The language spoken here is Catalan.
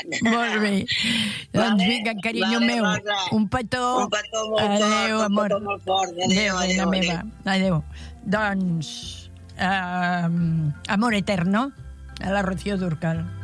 Molt bé. Doncs vinga, carinyo meu, Rosa. un petó. Un petó molt Adéu, fort, amor. un petó molt fort. Adéu, reina meva. Adéu. Doncs, amor eterno, a la Rocío Dúrcal.